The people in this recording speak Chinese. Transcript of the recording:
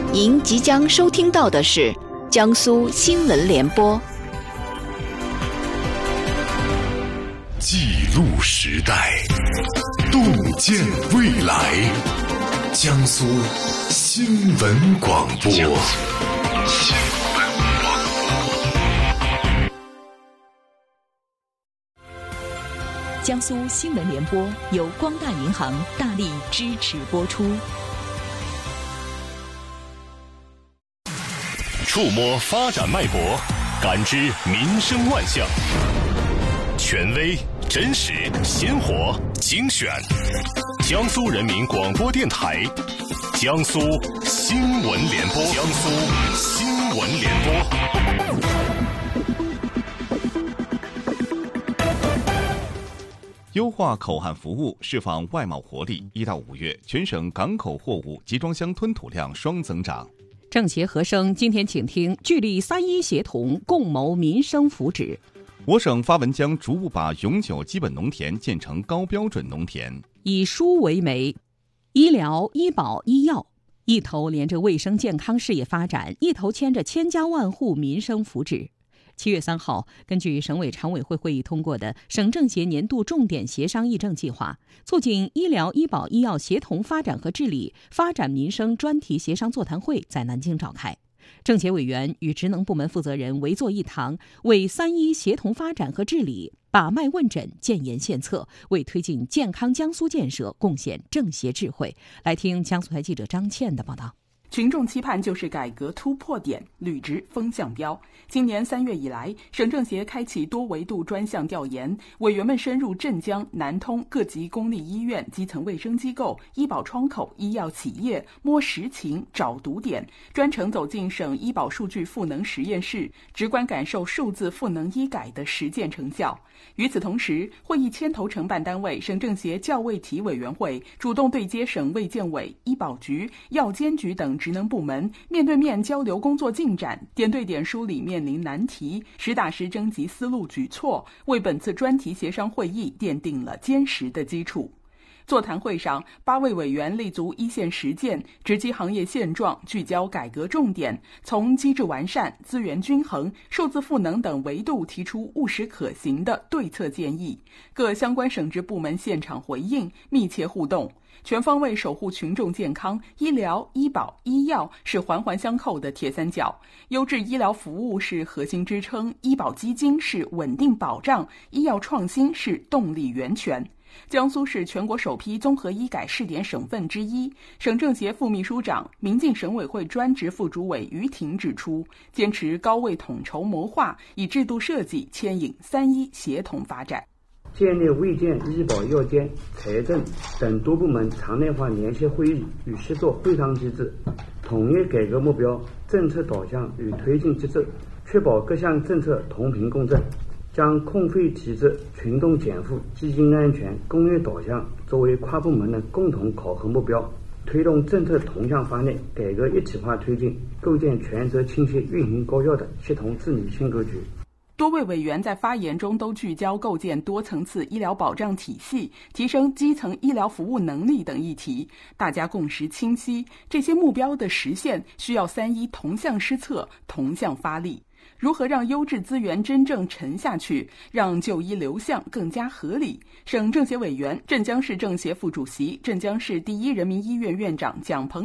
您即将收听到的是江苏新闻联播。 记录时代，洞见未来。江苏新闻广播。 江苏新闻联播由光大银行大力支持播出。 触摸发展脉搏，感知民生万象，权威、真实、鲜活、精选。江苏人民广播电台，江苏新闻联播，江苏新闻联播。 优化口岸服务，释放外贸活力。1到5月，全省港口货物集装箱吞吐量双增长。 政协和声今天请听，聚力3·1协同，共谋民生福祉。 我省发文将逐步把永久基本农田建成高标准农田。 以书为媒，医疗、医保、医药一头连着卫生健康事业发展，一头牵着千家万户民生福祉。7月3号，根据省委常委会会议通过的省政协年度重点协商议政计划，促进医疗、医保、医药协同发展和治理发展民生专题协商座谈会在南京召开。政协委员与职能部门负责人围坐一堂，为3·1协同发展和治理把脉问诊、建言献策，为推进健康江苏建设贡献政协智慧。来听江苏台记者张倩的报道。 群众期盼就是改革突破点，履职风向标。今年3月以来，省政协开启多维度专项调研，委员们深入镇江、南通各级公立医院、基层卫生机构、医保窗口、医药企业，摸实情、找堵点，专程走进省医保数据赋能实验室，直观感受数字赋能医改的实践成效。与此同时，会议牵头承办单位省政协教卫体委员会主动对接省卫健委、医保局、药监局等职能部门，面对面交流工作进展，点对点梳理面临难题，实打实征集思路举措，为本次专题协商会议奠定了坚实的基础。座谈会上，8位委员立足一线实践，直击行业现状，聚焦改革重点，从机制完善、资源均衡、数字赋能等维度提出务实可行的对策建议。各相关省直部门现场回应，密切互动，全方位守护群众健康。医疗、医保、医药是环环相扣的铁三角，优质医疗服务是核心支撑，医保基金是稳定保障，医药创新是动力源泉。江苏是全国首批综合医改试点省份之一，省政协副秘书长、民进省委会专职副主委于婷指出，坚持高位统筹谋划，以制度设计牵引3·1协同发展， 建立卫健、医保、药监、财政等多部门常态化联席会议与协作会商机制，统一改革目标、政策导向与推进机制，确保各项政策同频共振。将控费体制、群众减负、基金安全、工业导向作为跨部门的共同考核目标，推动政策同向发力，改革一体化推进，构建权责清晰、运行高效的协同治理新格局。 多位委员在发言中都聚焦构建多层次医疗保障体系、提升基层医疗服务能力等议题，大家共识清晰。这些目标的实现需要3·1同向施策、同向发力。如何让优质资源真正沉下去，让就医流向更加合理？省政协委员、镇江市政协副主席、镇江市第一人民医院院长蒋鹏